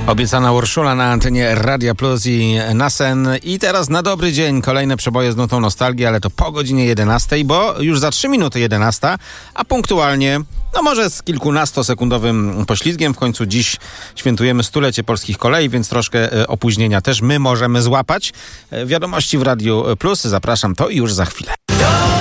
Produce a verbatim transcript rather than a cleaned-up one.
Obiecana Urszula na antenie Radia Plus i Nasen. I teraz na dobry dzień kolejne przeboje z nutą nostalgii, ale to po godzinie jedenastej, bo już za trzy minuty jedenasta, a punktualnie, no może z kilkunastosekundowym poślizgiem. W końcu dziś świętujemy stulecie polskich kolei, więc troszkę opóźnienia też my możemy złapać. Wiadomości w Radiu Plus. Zapraszam, to już za chwilę.